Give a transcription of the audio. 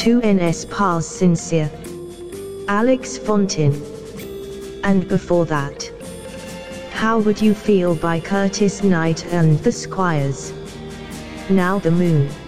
Tu n'es pas sincere, Alex Fontaine. And before that, How Would You Feel by Curtis Knight and the Squires. Now the Moon.